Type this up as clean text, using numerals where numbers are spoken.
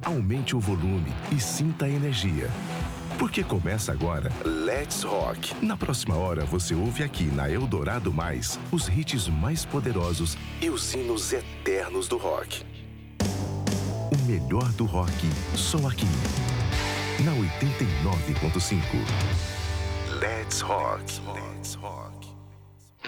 aumente o volume e sinta a energia. Porque começa agora Let's Rock. Na próxima hora você ouve aqui na Eldorado Mais os hits mais poderosos e os hinos eternos do rock. O melhor do rock, só aqui. Na 89.5. Let's Rock. Let's Rock.